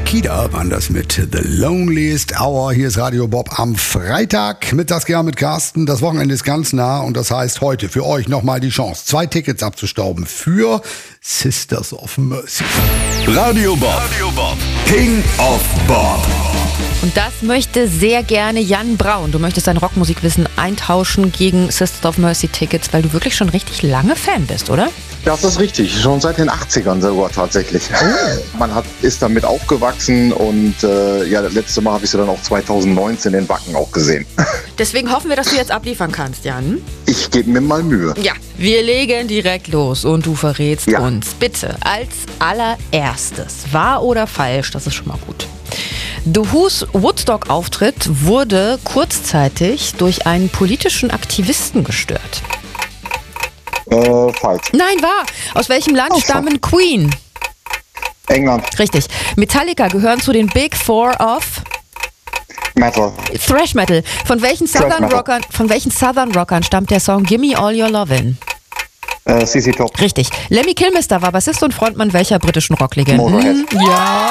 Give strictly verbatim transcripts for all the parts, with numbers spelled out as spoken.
Takida waren das mit The Loneliest Hour. Hier ist Radio Bob am Freitag mit Saskia, mit Carsten. Das Wochenende ist ganz nah und das heißt heute für euch nochmal die Chance, zwei Tickets abzustauben für Sisters of Mercy. Radio Bob, Radio Bob. King of Bob. Und das möchte sehr gerne Jan Braun. Du möchtest dein Rockmusikwissen eintauschen gegen Sisters of Mercy Tickets, weil du wirklich schon richtig lange Fan bist, oder? Das ist richtig, schon seit den achtzigern sogar tatsächlich. Oh. Man hat, ist damit aufgewachsen und äh, ja, das letzte Mal habe ich sie dann auch zweitausendneunzehn in Wacken auch gesehen. Deswegen hoffen wir, dass du jetzt abliefern kannst, Jan. Ich gebe mir mal Mühe. Ja, wir legen direkt los und du verrätst ja. uns. Bitte, als allererstes, wahr oder falsch, das ist schon mal gut. The Who's Woodstock-Auftritt wurde kurzzeitig durch einen politischen Aktivisten gestört. Äh, falsch. Nein, wahr. Aus welchem Land oh, stammen Queen? England. Richtig. Metallica gehören zu den Big Four of Metal. Thrash Metal. Von welchen Southern Metal. Rockern, von welchen Southern Rockern stammt der Song Gimme All Your Lovin'? Äh, C C Top. Richtig. Lemmy Kilmister war Bassist und Frontmann welcher britischen Rocklegende? Motorhead. Ja.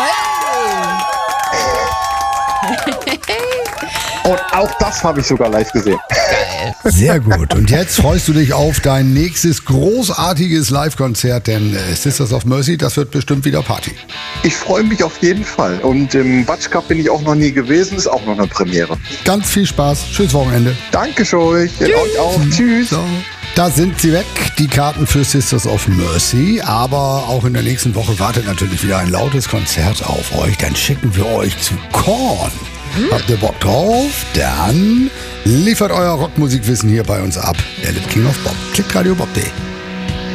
Und auch das habe ich sogar live gesehen. Sehr gut. Und jetzt freust du dich auf dein nächstes großartiges Live-Konzert, denn äh, Sisters of Mercy, das wird bestimmt wieder Party. Ich freue mich auf jeden Fall. Und im Batsch Cup bin ich auch noch nie gewesen, ist auch noch eine Premiere. Ganz viel Spaß. Schönes Wochenende. Danke schön. Euch auch. Tschüss. So. Da sind sie weg, die Karten für Sisters of Mercy. Aber auch in der nächsten Woche wartet natürlich wieder ein lautes Konzert auf euch. Dann schicken wir euch zu Korn. Hm. Habt ihr Bock drauf? Dann liefert euer Rockmusikwissen hier bei uns ab. Der King of Bob. Klickt radio bob punkt de.